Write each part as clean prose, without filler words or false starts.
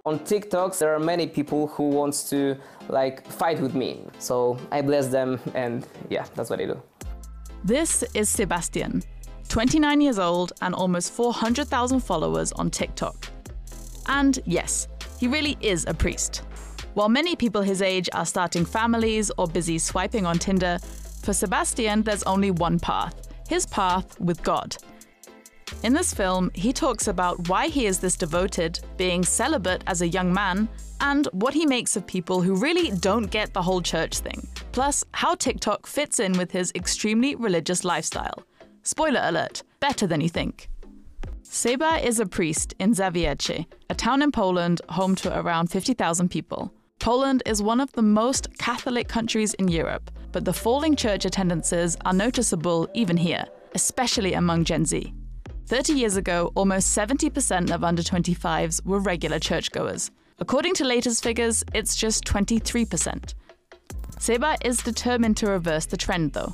On TikTok, there are many people who want to fight with me. So I bless them and yeah, that's what I do. This is Sebastian, 29 years old and almost 400,000 followers on TikTok. And yes, he really is a priest. While many people his age are starting families or busy swiping on Tinder, for Sebastian there's only one path, his path with God. In this film, he talks about why he is this devoted, being celibate as a young man, and what he makes of people who really don't get the whole church thing. Plus, how TikTok fits in with his extremely religious lifestyle. Spoiler alert, better than you think. Seba is a priest in Zawiercie, a town in Poland home to around 50,000 people. Poland is one of the most Catholic countries in Europe, but the falling church attendances are noticeable even here, especially among Gen Z. 30 years ago, almost 70% of under 25s were regular churchgoers. According to latest figures, it's just 23%. Seba is determined to reverse the trend, though.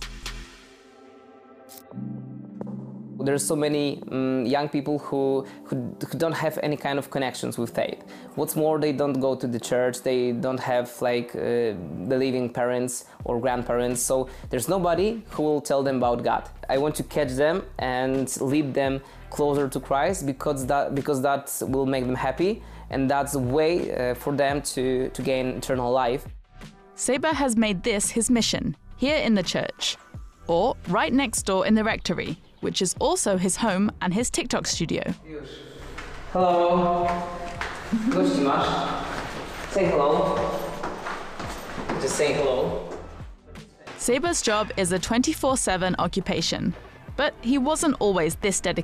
There's so many young people who don't have any kind of connections with faith. What's more, they don't go to the church, they don't have believing parents or grandparents, so there's nobody who will tell them about God. I want to catch them and lead them closer to Christ because that will make them happy, and that's a way for them to gain eternal life. Seba has made this his mission, here in the church, or right next door in the rectory, which is also his home and his TikTok studio. Hello. Gości masz? Say hello. Just say hello. Seba's job is a 24/7 occupation, but he wasn't always this dedicated.